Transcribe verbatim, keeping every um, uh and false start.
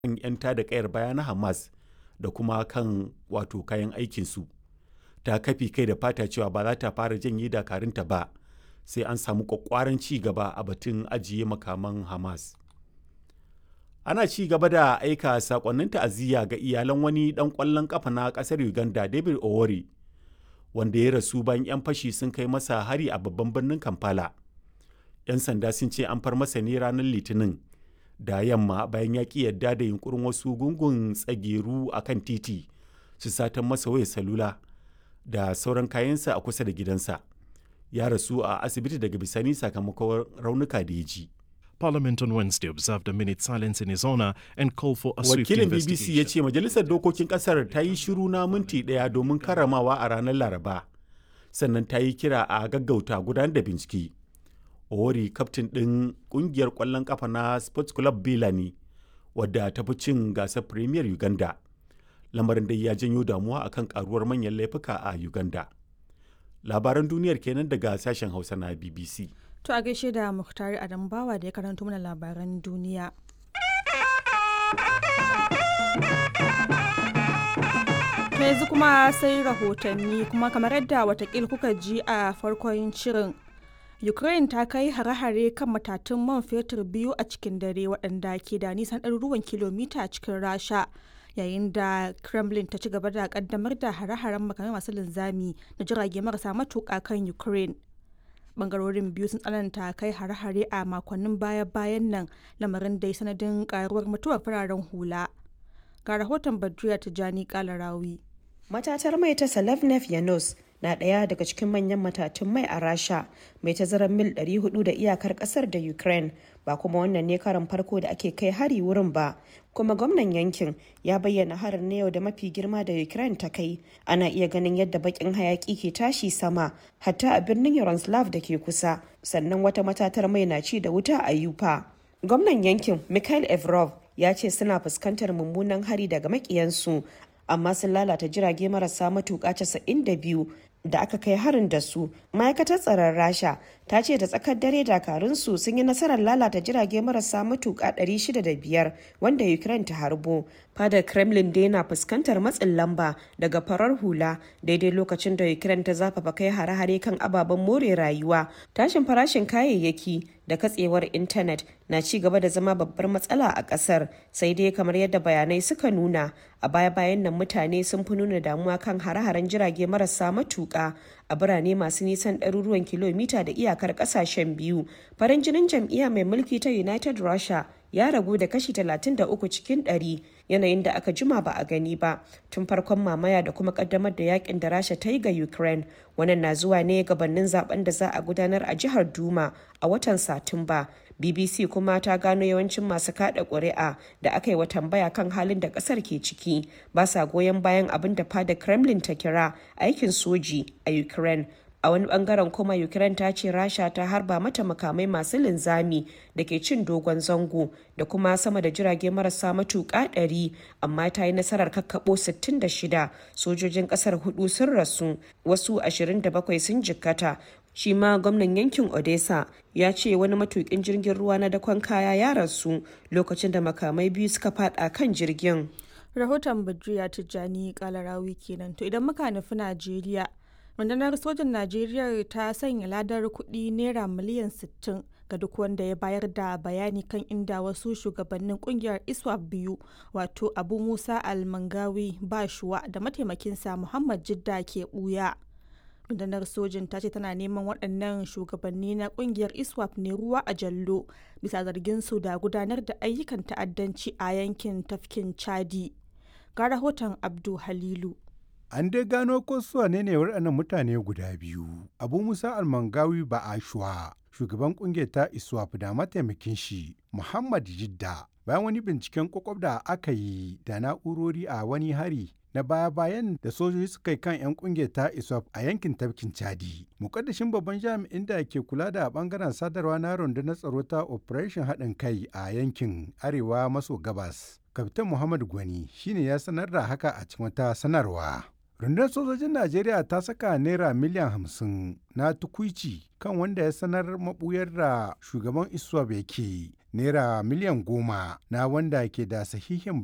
kan 'yan tada kayar baya na Hamas da kuma kan wato kayan aikinsu. Ta kafi kai da fata cewa ba za ta fara janye dakarunta ba sai an samu kwakwaran ci gaba a batun ajiye makaman Hamas. Ana ci gaba da aika sakonnin ta'aziyya ga iyalan wani dan kwallon kafa na kasar Uganda, David Owori, wanda ya rasu bayan 'yan fashi sun kai masa hari a babban birnin Kampala. 'Yan sanda sun ce an far masa ne ranar Litinin da yamma bayan ya ki yadda da yunkurin wasu gungun tsageru a kan titi su satan masa wayar salula da sauran kayansa a kusa da gidansa. Ya rasu a asibiti daga bisani sakamakon raunuka da ya ji. Parliament on Wednesday observed a minute silence in his honor and called for a swift Wakilin B B C ya investigation. ce majalisar dokokin kasar ta yi shiru na minti ɗaya domin karramawa a ranar Laraba, sannan ta yi kira a gaggauta gudanar da bincike. Owori, kaftin ɗin ƙungiyar ƙwallon ƙafa na Sports Club Bila ne, wadda ta fi cin gasar Premier Uganda. Lamarin dai ya janyo damuwa akan karuwar manyan laifuka a Uganda. Labaran duniyar kenan daga sashen Hausa na B B C. To a gaishe da Muktari Adambawa da ya karanto mana labaran duniya. To yanzu kuma sai rahotanni, kuma kamar yadda watakil kuka ji a farkon shirin. Ukraine ta kai hare-hare kan matatun man fetur biyu a cikin dare waɗanda ke da nisan ɗaruruwan kilomita cikin Rasha, yayin da Kremlin ta ci gaba da ƙaddamar da hare-haren makamai masu linzami da jirage marasa matuƙa kan Ukraine. Bangarorin biyu sun tsananta kai hare-hare a makonnin baya-bayan nan, lamarin da ya sanadin karuwar mutuwar fararen hula. Ga rahoton Badriya Tijani Kalarawi. Matatar mai ta Salavnev Yanos na ɗaya daga cikin manyan matatun mai a Rasha, mai tazarar mil ɗari hudu da iyakar ƙasar da Ukraine, ba kuma wannan ne karan farko da ake kai hari wurin ba. Kuma gwamnan yankin ya bayyana harin na yau da mafi girma da Ukraine ta kai. Ana iya ganin yadda bakin hayaki ke tashi sama, hatta a birnin Yaroslav da ke kusa, sannan wata matatar mai na ci da wuta a Yupa. Gwamnan yankin Mikhail Evrov ya ce suna fuskantar mummunan hari daga makiyansu, amma sun lalata jirage marasa matuƙa casa'in da biyu da aka kai harin da su. Ma'aikatar tsaron Rasha ta ce da tsakar dare dakarunsu sun yi nasarar lalata jirage marasa matuƙa ɗari shida da biyar wanda Ukraine ta harbo. Fadar Kremlin dai na fuskantar matsin lamba daga farar hula daidai lokacin da Ukraine ta zafafa kai hare-hare kan ababen more rayuwa. Tashin farashin kayayyaki da katsewar intanet na ci gaba da zama babbar matsala a kasar, sai dai kamar yadda bayanai suka nuna a baya-bayan nan mutane sun fi nuna damuwa kan hare-haren jirage marasa matuƙa a birane masu nisan ɗaruruwan kilomita da iyakar ƙasashen biyu. Farin jinin jam'iyya mai mulki ta United Russia ya ragu da kashi talatin da uku cikin ɗari, yanayin da aka jima ba a gani ba tun farkon mamaya da kuma kaddamar da yakin da Rasha ta yi ga Ukraine. Wannan na zuwa ne gabanin zaben da za a gudanar a jihar Duma a watan Satumba. B B C kuma ta gano yawancin masu kada ƙuri'a da aka yi wa tambaya kan halin da ƙasar ke ciki ba sa goyon bayan abin da fadar Kremlin ta kira aikin soji a Ukraine. A wani bangaren kuma Ukraine ta ce Rasha ta harba mata makamai masu linzami da ke cin dogon zango da kuma sama da jirage marasa matuƙa ɗari, amma ta yi nasarar kakkaɓo sittin da shida. Sojojin ƙasar hudu sun rasu, wasu ashirin da bakwai sun jikkata. Shi ma gwamnan yankin Odessa ya ce wani matuƙin jirgin ruwa na dakon kaya ya rasu lokacin da makamai biyu suka fada kan jirgin. Rahoton Badriya Tijjani Kalarawi kenan. To idan muka nufi Najeriya, rundunar sojan Najeriya ta sanya ladar kuɗi naira miliyan sittin ga duk wanda ya bayar da bayani kan inda wasu shugabannin kungiyar ISWAP biyu, wato Abu Musa Al-Mangawi Bashuwa da mataimakinsa Muhammad Jidda ke ɓuya. Rundunar sojin ta ce tana neman waɗannan shugabanni na kungiyar ISWAP ne ruwa a jallo bisa zargin su da gudanar da ayyukan ta'addanci a yankin tafkin Chadi. Ga rahoton Abdu Halilu. An dai gano ko su ne ne waɗannan mutane guda biyu. Abu Musa Almangawi Ba'ashwa, shugaban ƙungiyar ta ISWAP da mataimakin shi Muhammad Jidda. Bayan wani binciken kwakwab da aka yi da na'urori a wani hari na baya-bayan da sojoji suka yi kan 'yan ƙungiyar ta ISWAP a yankin tafkin Chadi. Mukaddashin babban jami'in da ke kula da bangaren sadarwa na rundunar tsaro ta Operation haɗin kai a yankin Arewa maso gabas, Kaftan Muhammad Gwani shine ya sanar da haka a cikin wata sanarwa. Rundunar sojojin Najeriya ta saka naira miliyan hamsin na tukuici kan wanda ya sanar mabuyar da shugaban ISWAP yake, naira miliyan goma na wanda ke da sahihin